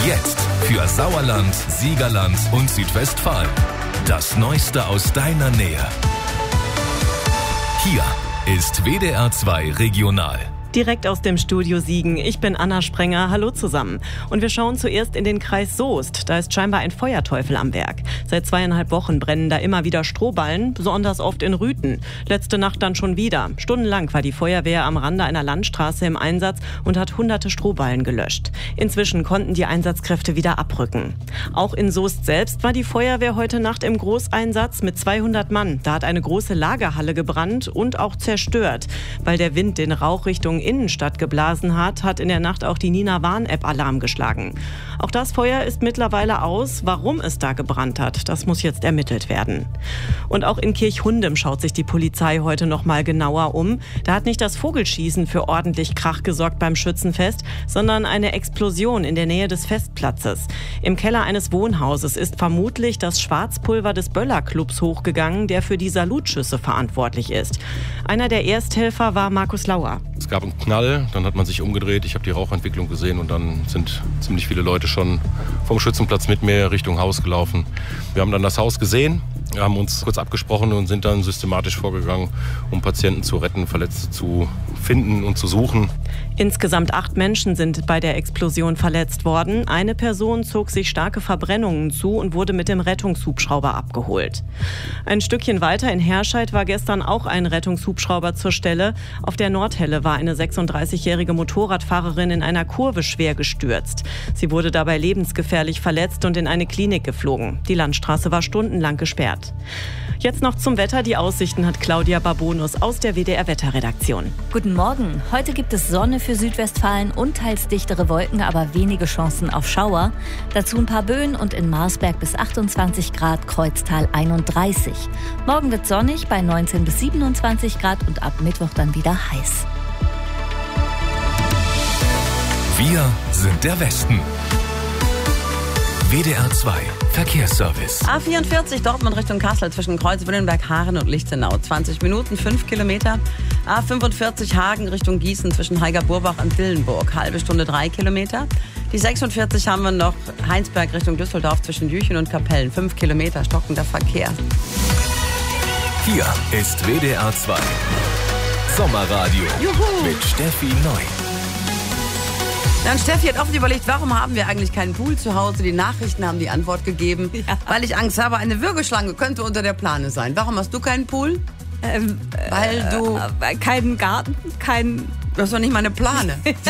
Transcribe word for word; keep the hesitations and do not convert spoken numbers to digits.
Jetzt für Sauerland, Siegerland und Südwestfalen. Das Neueste aus deiner Nähe. Hier ist W D R zwei Regional. Direkt aus dem Studio Siegen. Ich bin Anna Sprenger. Hallo zusammen. Und wir schauen zuerst in den Kreis Soest. Da ist scheinbar ein Feuerteufel am Werk. Seit zweieinhalb Wochen brennen da immer wieder Strohballen, besonders oft in Rüthen. Letzte Nacht dann schon wieder. Stundenlang war die Feuerwehr am Rande einer Landstraße im Einsatz und hat hunderte Strohballen gelöscht. Inzwischen konnten die Einsatzkräfte wieder abrücken. Auch in Soest selbst war die Feuerwehr heute Nacht im Großeinsatz mit zweihundert Mann. Da hat eine große Lagerhalle gebrannt und auch zerstört. Weil der Wind den Rauch Richtung Innenstadt geblasen hat, hat in der Nacht auch die Nina-Warn-App Alarm geschlagen. Auch das Feuer ist mittlerweile aus. Warum es da gebrannt hat, das muss jetzt ermittelt werden. Und auch in Kirchhundem schaut sich die Polizei heute noch mal genauer um. Da hat nicht das Vogelschießen für ordentlich Krach gesorgt beim Schützenfest, sondern eine Explosion in der Nähe des Festplatzes. Im Keller eines Wohnhauses ist vermutlich das Schwarzpulver des Böller-Clubs hochgegangen, der für die Salutschüsse verantwortlich ist. Einer der Ersthelfer war Markus Lauer. Es gab einen Knall, dann hat man sich umgedreht, ich habe die Rauchentwicklung gesehen und dann sind ziemlich viele Leute schon vom Schützenplatz mit mir Richtung Haus gelaufen. Wir haben dann das Haus gesehen, haben uns kurz abgesprochen und sind dann systematisch vorgegangen, um Patienten zu retten, Verletzte zu finden und zu suchen. Insgesamt acht Menschen sind bei der Explosion verletzt worden. Eine Person zog sich starke Verbrennungen zu und wurde mit dem Rettungshubschrauber abgeholt. Ein Stückchen weiter in Herscheid war gestern auch ein Rettungshubschrauber zur Stelle. Auf der Nordhelle war eine sechsunddreißigjährige Motorradfahrerin in einer Kurve schwer gestürzt. Sie wurde dabei lebensgefährlich verletzt und in eine Klinik geflogen. Die Landstraße war stundenlang gesperrt. Jetzt noch zum Wetter. Die Aussichten hat Claudia Babonus aus der W D R-Wetterredaktion. Guten Morgen. Heute gibt es Sonne für Südwestfalen und teils dichtere Wolken, aber wenige Chancen auf Schauer. Dazu ein paar Böen und in Marsberg bis achtundzwanzig Grad, Kreuztal einunddreißig. Morgen wird sonnig bei neunzehn bis siebenundzwanzig Grad und ab Mittwoch dann wieder heiß. Wir sind der Westen. W D R zwei Verkehrsservice. A vierundvierzig Dortmund Richtung Kassel zwischen Kreuzwillenberg, Haaren und Lichtenau. zwanzig Minuten, fünf Kilometer. A fünfundvierzig Hagen Richtung Gießen zwischen Heiger-Burbach und Dillenburg. Halbe Stunde, drei Kilometer. Die sechsundvierzig haben wir noch Heinsberg Richtung Düsseldorf zwischen Jüchen und Kapellen. fünf Kilometer, stockender Verkehr. Hier ist W D R zwei Sommerradio. Juhu. Mit Steffi Neu. Dann Steffi hat oft überlegt, warum haben wir eigentlich keinen Pool zu Hause? Die Nachrichten haben die Antwort gegeben. Ja. Weil ich Angst habe, eine Würgeschlange könnte unter der Plane sein. Warum hast du keinen Pool? Ähm, Weil du... Äh, keinen Garten, kein... Du hast doch nicht mal eine Plane.